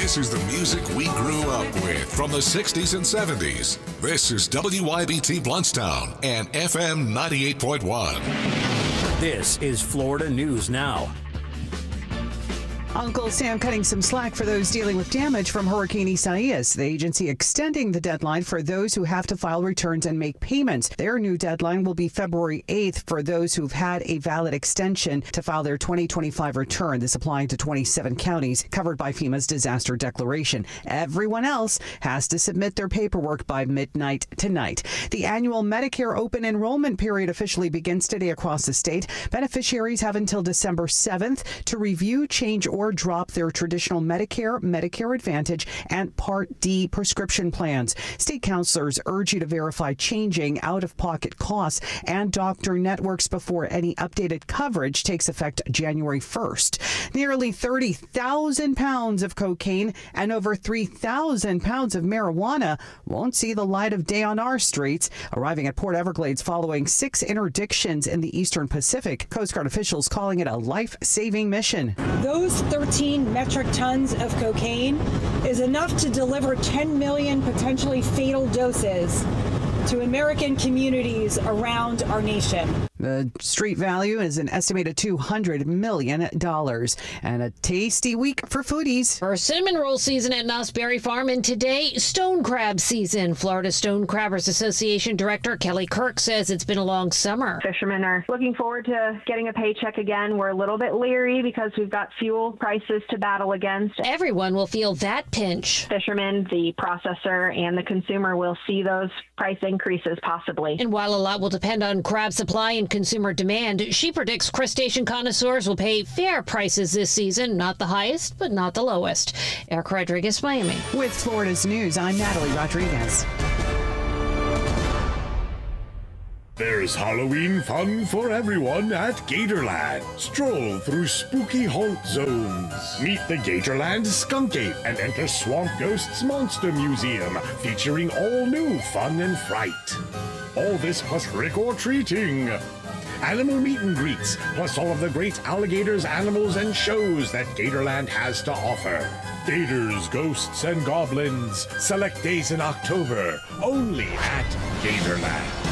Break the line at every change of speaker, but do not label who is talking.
This is the music we grew up with from the 60s and 70s. This is WYBT Bluntstown and FM 98.1.
This is Florida News Now.
Uncle Sam cutting some slack for those dealing with damage from Hurricane Isaias. The agency extending the deadline for those who have to file returns and make payments. Their new deadline will be February 8th for those who've had a valid extension to file their 2025 return. This applying to 27 counties covered by FEMA's disaster declaration. Everyone else has to submit their paperwork by midnight tonight. The annual Medicare open enrollment period officially begins today across the state. Beneficiaries have until December 7th to review, change, or drop their traditional Medicare, Medicare Advantage, and Part D prescription plans. State counselors urge you to verify changing out-of-pocket costs and doctor networks before any updated coverage takes effect January 1st. Nearly 30,000 pounds of cocaine and over 3,000 pounds of marijuana won't see the light of day on our streets, arriving at Port Everglades following 6 interdictions in the Eastern Pacific. Coast Guard officials calling it a life-saving mission.
Those 13 metric tons of cocaine is enough to deliver 10 million potentially fatal doses to American communities around our nation.
The street value is an estimated $200 million, and a tasty week for foodies.
For cinnamon roll season at Knott's Berry Farm, and today, stone crab season. Florida Stone Crabbers Association Director Kelly Kirk says it's been a long summer.
Fishermen are looking forward to getting a paycheck again. We're a little bit leery because we've got fuel prices to battle against.
Everyone will feel that pinch.
Fishermen, the processor, and the consumer will see those price increases possibly.
And while a lot will depend on crab supply and consumer demand, she predicts crustacean connoisseurs will pay fair prices this season. Not the highest, but not the lowest. Eric Rodriguez, Miami.
With Florida's News, I'm Natalie Rodriguez.
There's Halloween fun for everyone at Gatorland. Stroll through spooky haunt zones. Meet the Gatorland Skunk Ape and enter Swamp Ghost's Monster Museum, featuring all new fun and fright. All this plus trick-or-treating. Animal meet and greets, plus all of the great alligators, animals, and shows that Gatorland has to offer. Gators, ghosts, and goblins. Select days in October, only at Gatorland.